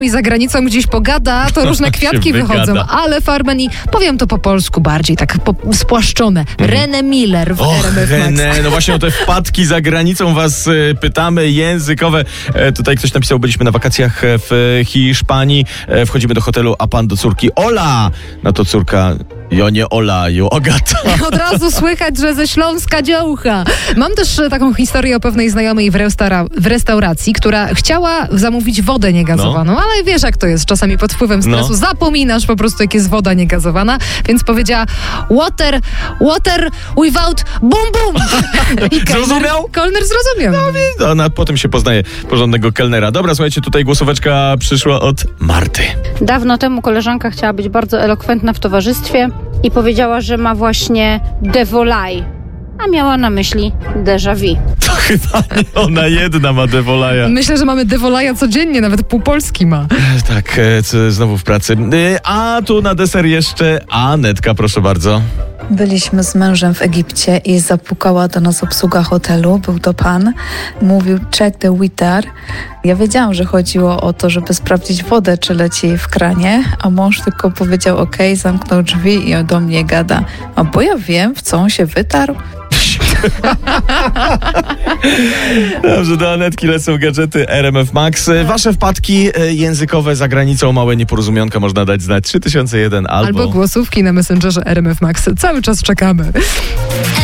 i za granicą gdzieś pogada, to różne kwiatki wychodzą, ale Farben i powiem to po polsku bardziej, tak spłaszczone. René Miller w RMF Max. No właśnie o te wpadki za granicą was pytamy, językowe. Tutaj ktoś napisał, byliśmy na wakacjach w Hiszpanii, wchodzimy do hotelu, a pan do córki: Ola! No to córka: jo nie Ola, jo Agata. Od razu słychać, że ze Śląska dziołcha. Mam też taką historię o pewnej znajomej w restauracji, która chciała zamówić wodę niegazowaną, ale wiesz jak to jest, czasami pod wpływem stresu zapominasz po prostu, jak jest woda niegazowana, więc powiedziała water without boom boom. I Zrozumiał? Kelner zrozumiał. No, potem się poznaje porządnego kelnera. Dobra, słuchajcie, tutaj głosóweczka przyszła od Marty. Dawno temu koleżanka chciała być bardzo elokwentna w towarzystwie i powiedziała, że ma właśnie de volaille, a miała na myśli déjà vu. To chyba nie ona jedna ma devolaja. Myślę, że mamy devolaja codziennie, nawet pół Polski ma. Tak, znowu w pracy. A tu na deser jeszcze Anetka, proszę bardzo. Byliśmy z mężem w Egipcie i zapukała do nas obsługa hotelu. Był to pan. Mówił check the water. Ja wiedziałam, że chodziło o to, żeby sprawdzić wodę, czy leci w kranie, a mąż tylko powiedział okej, zamknął drzwi i do mnie gada: a bo ja wiem, w co on się wytarł. Dobrze, do Anetki lecą gadżety RMF Max. Wasze wpadki językowe za granicą, małe nieporozumianka można dać znać 3001 albo głosówki na Messengerze RMF Max. Cały czas czekamy.